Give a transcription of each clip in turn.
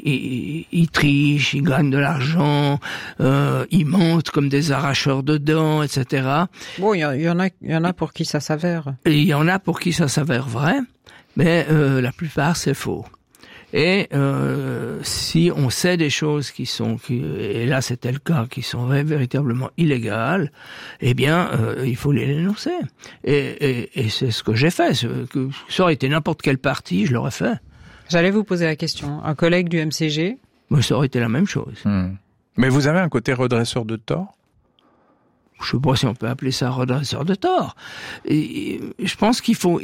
ils trichent, ils gagnent de l'argent, ils mentent comme des arracheurs de dents, etc. Bon, il y en a pour qui ça s'avère. Et il y en a pour qui ça s'avère vrai, mais la plupart c'est faux. Et si on sait des choses et là c'était le cas, qui sont véritablement illégales, eh bien il faut les dénoncer. Et c'est ce que j'ai fait. Ça aurait été n'importe quel parti, je l'aurais fait. J'allais vous poser la question. Un collègue du MCG, mais ça aurait été la même chose. Mais vous avez un côté redresseur de tort ? Je sais pas si on peut appeler ça redresseur de tort. Et je pense qu'il faut.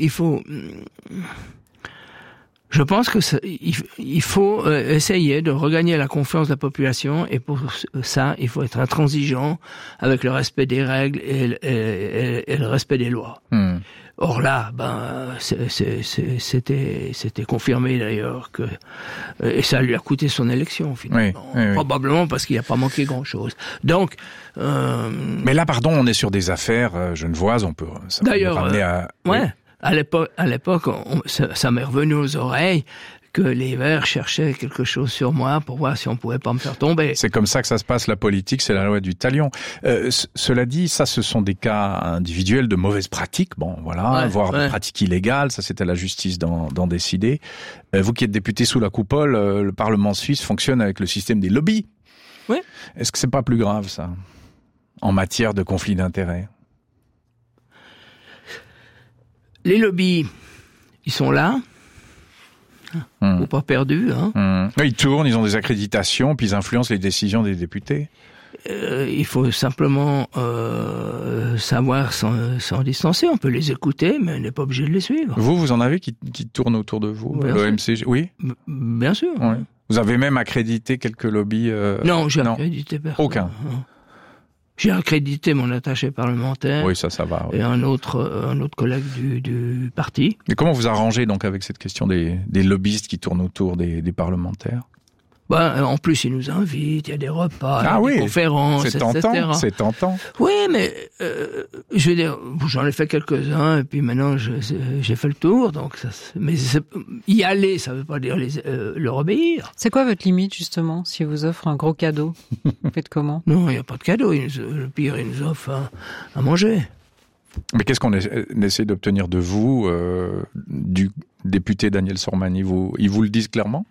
Je pense que il faut essayer de regagner la confiance de la population, et pour ça, il faut être intransigeant avec le respect des règles et le respect des lois. Or là, c'était confirmé d'ailleurs et ça lui a coûté son élection finalement, probablement parce qu'il n'a pas manqué grand-chose. Donc, mais là, pardon, on est sur des affaires genevoises, on peut. Ça d'ailleurs, peut nous ramener à. Ouais. À l'époque, ça m'est revenu aux oreilles que les Verts cherchaient quelque chose sur moi pour voir si on pouvait pas me faire tomber. C'est comme ça que ça se passe, la politique, c'est la loi du talion. Cela dit, ça, ce sont des cas individuels de mauvaises pratiques, voire de pratiques illégales, ça c'est à la justice d'en décider. Vous qui êtes député sous la coupole, le Parlement suisse fonctionne avec le système des lobbies. Oui. Est-ce que c'est pas plus grave, ça, en matière de conflit d'intérêts ? Les lobbies, ils sont là, ou pas perdus. Ils tournent, ils ont des accréditations, puis ils influencent les décisions des députés. Il faut simplement savoir s'en distancer. On peut les écouter, mais on n'est pas obligé de les suivre. Vous en avez qui tournent autour de vous, le MCG, oui. Bien sûr. Oui. Vous avez même accrédité quelques lobbies. Non, j'ai accrédité personne. Aucun. Non. J'ai accrédité mon attaché parlementaire. Oui, ça va. Oui. Et un autre collègue du parti. Et comment vous arrangez donc avec cette question des lobbyistes qui tournent autour des parlementaires ? En plus, ils nous invitent, il y a des repas, des conférences, etc. C'est tentant. Oui, mais je veux dire, j'en ai fait quelques-uns, et puis maintenant j'ai fait le tour. Donc, y aller, ça veut pas dire leur obéir. C'est quoi votre limite justement si vous offre un gros cadeau? Vous faites comment? Non, il y a pas de cadeau. Le pire, ils nous offrent à manger. Mais qu'est-ce qu'on essaie d'obtenir de vous, du député Daniel Sormani? Ils vous le disent clairement?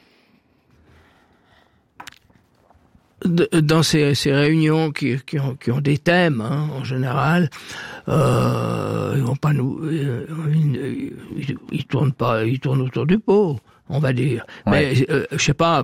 Dans ces réunions qui ont des thèmes, en général, ils vont pas ils tournent autour du pot, on va dire. Ouais. Mais je sais pas,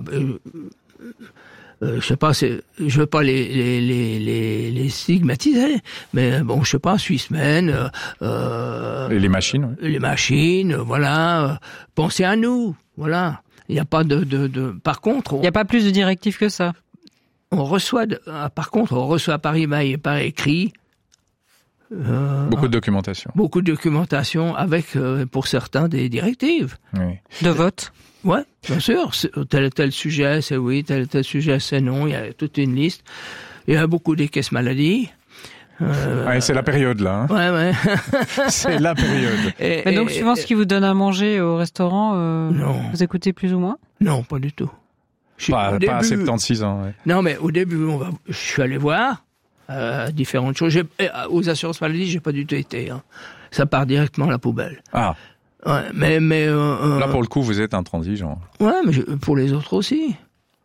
je veux pas les stigmatiser, mais bon, je sais pas, Swissmen, et les machines. Ouais. Les machines, voilà. Pensez à nous, voilà. Il n'y a pas par contre. Il n'y a pas plus de directives que ça. On reçoit par email et par écrit beaucoup de documentation. Beaucoup de documentation avec, pour certains, des directives. Oui. De vote. Ouais, bien sûr. Tel et tel sujet, c'est oui. Tel et tel sujet, c'est non. Il y a toute une liste. Il y a beaucoup des caisses maladies. Ouais, c'est la période là. Ouais. C'est la période. Mais donc, suivant ce qui vous donne à manger au restaurant, non. Vous écoutez plus ou moins? Non, pas du tout. Pas à 76 ans. Ouais. Non, mais au début, je suis allé voir différentes choses. Aux assurances maladie, j'ai pas du tout été. Ça part directement à la poubelle. Ah. Ouais, mais là, pour le coup, vous êtes intransigeant. Ouais, mais pour les autres aussi.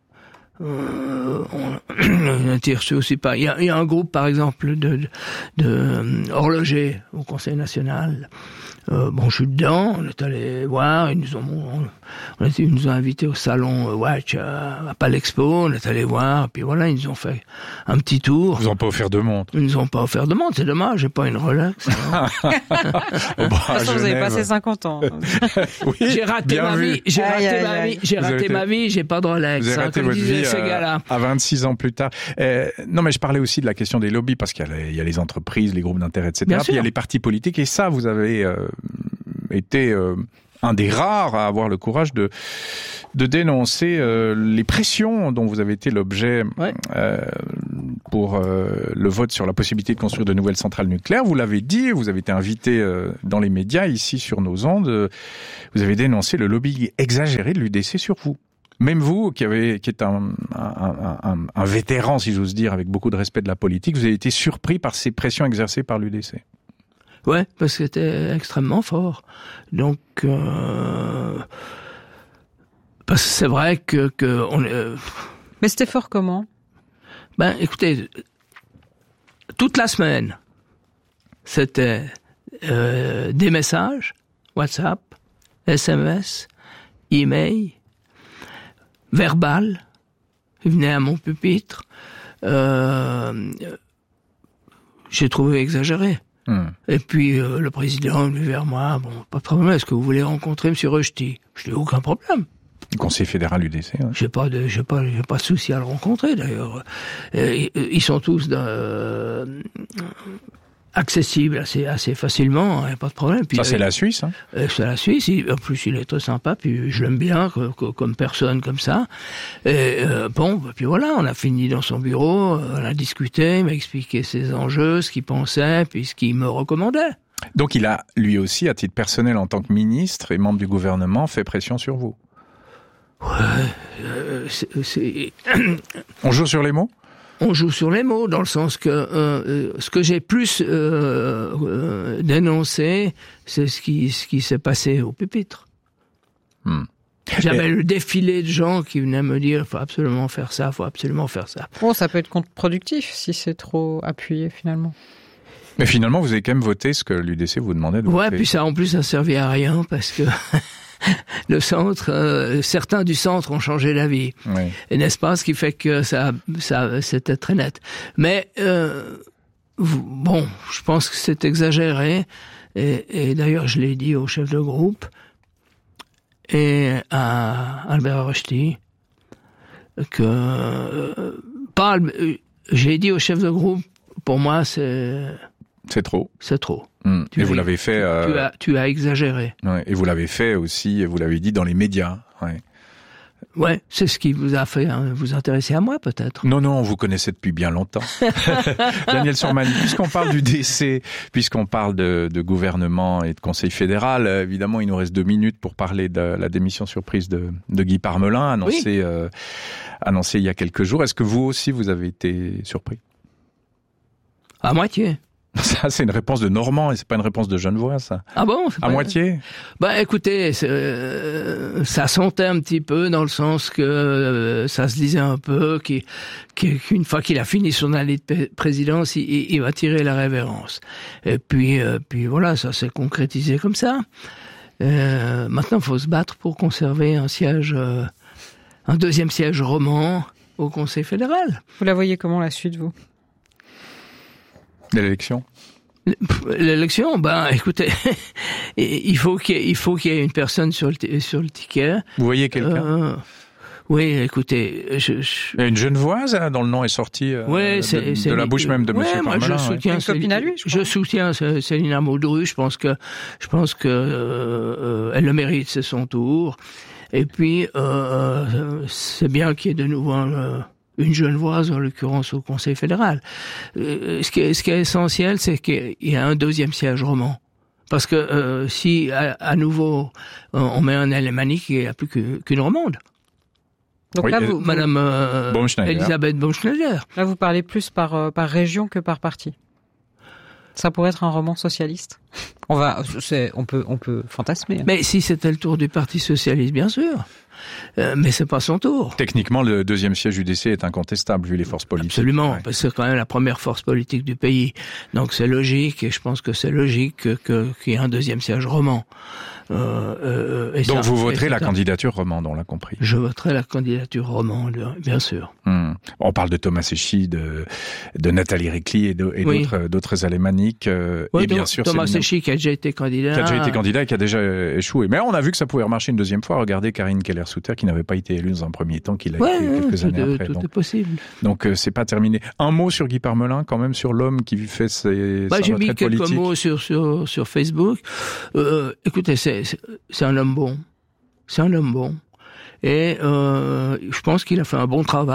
On tire aussi pas. Il y a un groupe, par exemple, de horlogers au Conseil national. Je suis dedans, on est allé voir, ils nous ont invités au salon Watch à Palexpo, on est allé voir, puis voilà, ils nous ont fait un petit tour. Ils nous ont pas offert de montre. Ils nous ont pas offert de montre, c'est dommage, j'ai pas une Rolex. De toute façon, vous avez passé 50 ans. Oui, j'ai raté ma vie, j'ai pas de Rolex. Vous avez raté votre vie à 26 ans plus tard. Non, mais je parlais aussi de la question des lobbies, parce qu'il y a les entreprises, les groupes d'intérêt, etc. Puis il y a les partis politiques, et ça, vous avez été un des rares à avoir le courage de dénoncer les pressions dont vous avez été l'objet pour le vote sur la possibilité de construire de nouvelles centrales nucléaires. Vous l'avez dit, vous avez été invité dans les médias ici sur nos ondes. Vous avez dénoncé le lobbying exagéré de l'UDC sur vous. Même vous, qui êtes un vétéran, si j'ose dire, avec beaucoup de respect de la politique, vous avez été surpris par ces pressions exercées par l'UDC. Ouais, parce que c'était extrêmement fort. Donc, parce que c'est vrai que Mais c'était fort comment? Ben, écoutez, toute la semaine, c'était des messages, WhatsApp, SMS, email, verbal, il venait à mon pupitre. J'ai trouvé exagéré. Et puis le président est venu vers moi, bon, pas de problème, est-ce que vous voulez rencontrer M. Rushdie? Je dis aucun problème. Le Conseil fédéral UDC. Ouais. J'ai pas de souci à le rencontrer d'ailleurs. Ils sont tous accessibles assez facilement, y a pas de problème. Puis, ça c'est la Suisse. Hein. C'est la Suisse. En plus il est très sympa, puis je l'aime bien comme personne comme ça. Et bon, puis voilà, on a fini dans son bureau, on a discuté, il m'a expliqué ses enjeux, ce qu'il pensait, puis ce qu'il me recommandait. Donc il a lui aussi, à titre personnel en tant que ministre et membre du gouvernement, fait pression sur vous. Ouais, On joue sur les mots ? On joue sur les mots, dans le sens que ce que j'ai plus dénoncé, c'est ce qui s'est passé au pupitre. J'avais le défilé de gens qui venaient me dire faut absolument faire ça, faut absolument faire ça. Bon, ça peut être contre-productif si c'est trop appuyé finalement. Mais finalement, vous avez quand même voté ce que l'UDC vous demandait de voter. Ouais, puis ça en plus ça servait à rien parce que le centre, certains du centre ont changé d'avis, oui. Et n'est-ce pas, ce qui fait que ça c'était très net. Mais bon, je pense que c'est exagéré, et d'ailleurs je l'ai dit au chef de groupe et à Albert Rushdie que j'ai dit au chef de groupe, pour moi c'est trop. C'est trop. Et vous l'avez fait. Tu as exagéré. Ouais, et vous l'avez fait aussi, et vous l'avez dit dans les médias. Ouais, c'est ce qui vous a fait vous intéresser à moi, peut-être. Non, on vous connaissait depuis bien longtemps. Daniel Sormani, puisqu'on parle du décès, puisqu'on parle de gouvernement et de Conseil fédéral, évidemment, il nous reste 2 minutes pour parler de la démission surprise de Guy Parmelin, annoncée il y a quelques jours. Est-ce que vous aussi, vous avez été surpris? À moitié. Ça, c'est une réponse de Normand et c'est pas une réponse de Genevois, ça. Ah bon? À moitié? Bah, écoutez, ça sentait un petit peu dans le sens que ça se disait un peu qu'une fois qu'il a fini son année de présidence, il va tirer la révérence. Et puis voilà, ça s'est concrétisé comme ça. Maintenant, il faut se battre pour conserver un siège, un deuxième siège roman au Conseil fédéral. Vous la voyez comment la suite, vous? L'élection? L'élection, écoutez, il faut qu'il y ait une personne sur le ticket. Vous voyez quelqu'un? Oui, écoutez, il y a une Genevoise dont le nom est sorti de la bouche même de Monsieur Parmelin. Moi, je soutiens Céline Maudru. Je pense que elle le mérite, c'est son tour. Et puis c'est bien qu'il y ait de nouveau une Genevoise, en l'occurrence au Conseil fédéral. Ce qui est essentiel, c'est qu'il y a un deuxième siège roman. Parce que si à nouveau on met un alémanique, il n'y a plus qu'une romande. Donc là, Madame Elisabeth Baumschneider. Là, vous parlez plus par région que par parti. Ça pourrait être un roman socialiste. On peut fantasmer. Mais si c'était le tour du Parti socialiste, bien sûr. Mais c'est pas son tour. Techniquement, le deuxième siège UDC est incontestable vu les forces politiques. Absolument, parce que c'est quand même la première force politique du pays. Donc c'est logique, et je pense que c'est logique qu'il y ait un deuxième siège roman. Donc vous voterez la candidature romande, on l'a compris. Je voterai la candidature romande, bien sûr. On parle de Thomas Séchy, de Nathalie Récli et d'autres alémaniques. Et bien sûr, Thomas Séchy qui a déjà été candidat. Et qui a déjà échoué. Mais on a vu que ça pouvait remarcher une deuxième fois. Regardez Karine Keller-Souter qui n'avait pas été élue dans un premier temps, qu'il a été quelques années après. Tout est possible. Donc c'est pas terminé. Un mot sur Guy Parmelin, quand même, sur l'homme qui fait sa retraite politique. J'ai mis quelques mots sur Facebook. Écoutez, c'est un homme bon. C'est un homme bon. Et je pense qu'il a fait un bon travail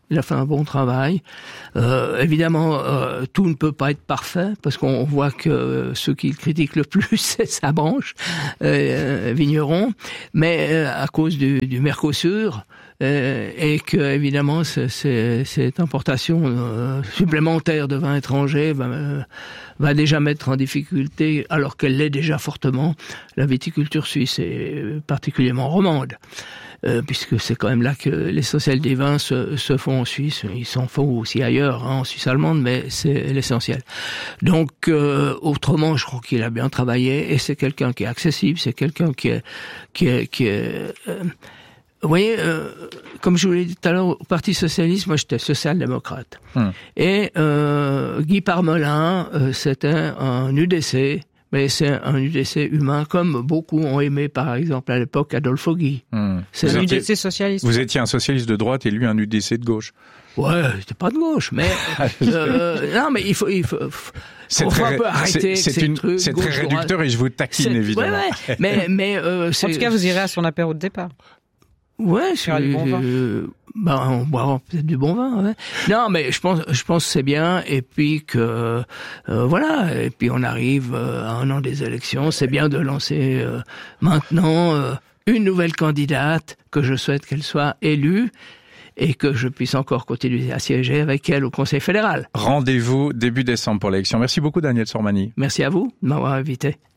Il a fait un bon travail. Évidemment, tout ne peut pas être parfait, parce qu'on voit que ceux qui le critiquent le plus, c'est sa branche, Vigneron. Mais à cause du Mercosur, et que évidemment cette importation supplémentaire de vin étranger va déjà mettre en difficulté, alors qu'elle l'est déjà fortement, la viticulture suisse et particulièrement romande. Puisque c'est quand même là que l'essentiel des vins se font en Suisse. Ils s'en font aussi ailleurs, en Suisse allemande, mais c'est l'essentiel. Donc, autrement, je crois qu'il a bien travaillé, et c'est quelqu'un qui est accessible, c'est quelqu'un qui est vous voyez, comme je vous l'ai dit tout à l'heure, au Parti socialiste, moi j'étais social-démocrate. Et Guy Parmelin, c'était un UDC, mais c'est un UDC humain, comme beaucoup ont aimé, par exemple, à l'époque, Adolphe Guy. C'est un UDC socialiste. Vous étiez un socialiste de droite et lui un UDC de gauche. Ouais, c'était pas de gauche, mais non, mais il faut c'est un peu arrêter c'est très réducteur et je vous taquine évidemment. Ouais, mais en tout cas, vous irez à son apéro de départ. Ouais, on boira peut-être du bon vin. Ouais. Non, mais je pense que c'est bien. Et puis que voilà. Et puis on arrive à un an des élections. C'est bien de lancer maintenant une nouvelle candidate, que je souhaite qu'elle soit élue et que je puisse encore continuer à siéger avec elle au Conseil fédéral. Rendez-vous début décembre pour l'élection. Merci beaucoup, Daniel Sormani. Merci à vous de m'avoir invité.